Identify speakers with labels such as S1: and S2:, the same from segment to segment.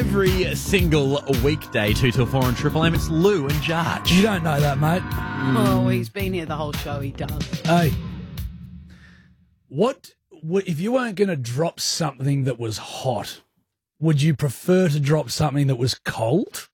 S1: Every single weekday, 2 till 4 on Triple M, it's Lou and Jarch.
S2: You don't know that, mate.
S3: Oh, he's been here the whole show. He does.
S2: Hey, what if you weren't going to drop something that was hot? Would you prefer to drop something that was cold?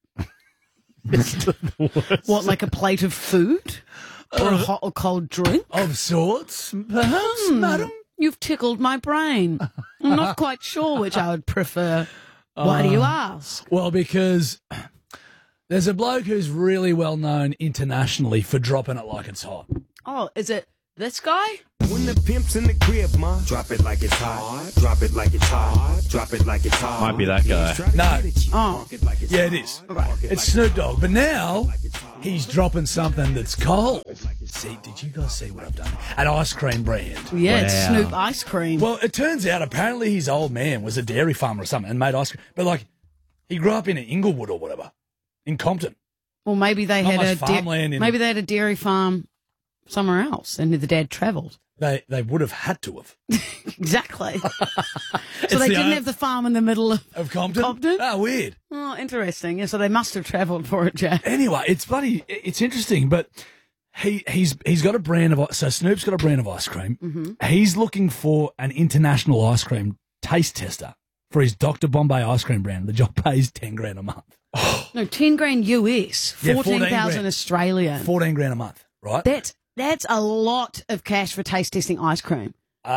S3: What, like a plate of food? Or a hot or cold drink?
S2: Of sorts, perhaps, madam?
S3: You've tickled my brain. I'm not quite sure which I would prefer. Why do you ask?
S2: Well, because there's a bloke who's really well known internationally for dropping it like it's hot.
S3: Oh, is it this guy?
S4: When the pimp's in the crib, ma, drop it like it's hot. Drop it like it's hot. Drop it like it's hot.
S1: Might be that guy.
S2: No.
S3: Oh.
S2: Yeah, it is. It's Snoop Dogg. But now he's dropping something that's cold. See, did you guys see what I've done? An ice cream brand.
S3: Yeah, it's
S1: Wow.
S3: Snoop ice cream.
S2: Well, it turns out apparently his old man was a dairy farmer or something and made ice cream. But, like, he grew up in Inglewood or whatever, in Compton.
S3: Or maybe they
S2: Not
S3: had
S2: much farmland in-
S3: maybe they had a dairy farm somewhere else and the dad travelled.
S2: They would have had to have.
S3: Exactly. So
S2: It's
S3: they
S2: the
S3: didn't have the farm in the middle of...
S2: Of Compton?
S3: Compton?
S2: Oh, weird.
S3: Oh, interesting. Yeah, so they must have travelled for it, Jack.
S2: Anyway, it's interesting, but he's got a brand of, so Snoop's got a brand of ice cream.
S3: Mm-hmm.
S2: He's looking for an international ice cream taste tester for his Dr. Bombay ice cream brand. The job pays $10,000 a month.
S3: No, 10 grand US,
S2: Yeah,
S3: 14,000
S2: grand.
S3: Australian.
S2: $14,000 a month, right?
S3: That's a lot of cash for taste testing ice cream.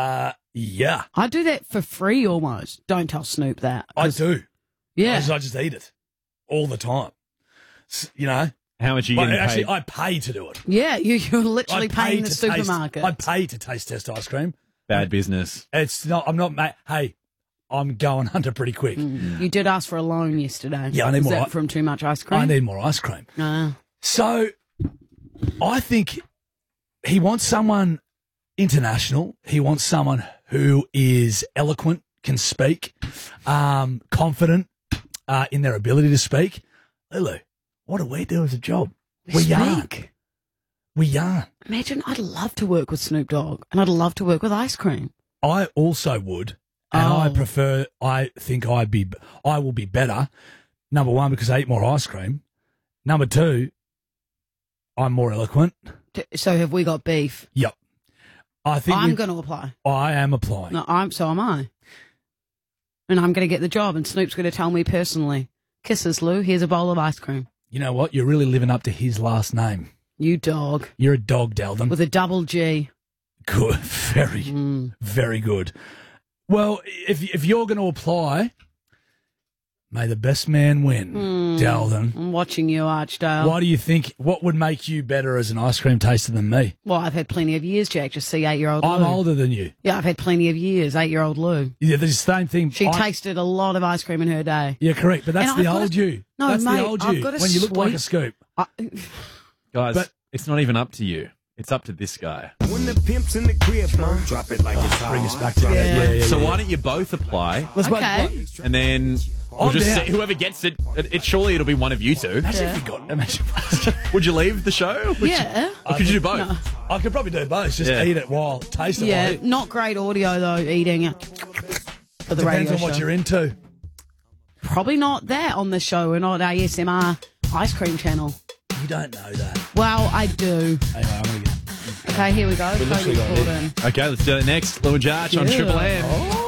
S2: Yeah,
S3: I do that for free almost. Don't tell Snoop that.
S2: I do.
S3: Yeah.
S2: I just eat it all the time. You know?
S1: How much are you
S2: But
S1: getting
S2: actually,
S1: paid?
S2: I pay to do it.
S3: Yeah, you're literally
S2: I pay
S3: paying the
S2: to
S3: supermarket.
S2: I pay to taste test ice cream.
S1: Bad business.
S2: It's not. I'm not. Hey, I'm going under pretty quick.
S3: You did ask for a loan yesterday.
S2: Yeah, I need
S3: Was
S2: more
S3: that
S2: i-
S3: from too much ice cream?
S2: I need more ice cream.
S3: Ah.
S2: So, I think he wants someone international. He wants someone who is eloquent, can speak, confident in their ability to speak. Lulu, what do we do as a job? We yarn.
S3: Speak.
S2: We yarn.
S3: Imagine, I'd love to work with Snoop Dogg, and I'd love to work with ice cream.
S2: I also would, and
S3: Oh.
S2: I think I will be better. Number one, because I eat more ice cream. Number two, I'm more eloquent.
S3: So have we got beef?
S2: Yep. I think
S3: I'm going to apply.
S2: I am applying.
S3: No, so am I. And I'm going to get the job, and Snoop's going to tell me personally, kisses, Lou, here's a bowl of ice cream.
S2: You know what? You're really living up to his last name.
S3: You dog.
S2: You're a dog, Delvin.
S3: With a double G.
S2: Good. Very, very good. Well, if you're going to apply, may the best man win, Delvin.
S3: I'm watching you, Archdale.
S2: Why do you think, what would make you better as an ice cream taster than me?
S3: Well, I've had plenty of years, Jack. Just see 8-year-old Lou.
S2: I'm older than you.
S3: Yeah, I've had plenty of years. 8-year-old Lou.
S2: Yeah, the same thing.
S3: She tasted a lot of ice cream in her day.
S2: Yeah, correct. But that's
S3: And
S2: the
S3: I've got
S2: old
S3: a-
S2: you.
S3: No,
S2: that's
S3: mate,
S2: the old
S3: I've
S2: you.
S3: got a
S2: When you look like a
S3: sweet-
S2: scoop.
S1: Guys,
S2: But-
S1: it's not even up to you. It's up to this guy.
S4: When the pimp's in the crib, ma, drop it like it's hot.
S2: Bring us back to that. Yeah.
S1: So why don't you both apply,
S2: Let's
S3: Okay.
S1: and then we'll
S2: I'm
S1: just
S2: down.
S1: see whoever gets it. Surely it'll be one of you two.
S2: Imagine if you got. Imagine.
S1: Would you leave the show?
S3: Yeah.
S1: Or could you do both?
S3: No.
S2: I could probably do both. Just
S1: Yeah.
S2: eat it while taste it.
S3: Yeah,
S2: while
S3: not great audio, though, eating it for the
S2: Depends
S3: radio
S2: on what
S3: show.
S2: you're into.
S3: Probably not that on the show. We're not ASMR ice cream channel.
S2: You don't know that.
S3: Well, I do.
S2: Anyway, I'm gonna get.
S3: Okay, here we go.
S2: literally
S3: Cody
S2: got it.
S3: Gordon.
S1: Okay, let's do it next. Lou and Jarch on
S3: Yeah.
S1: Triple M.
S2: Oh.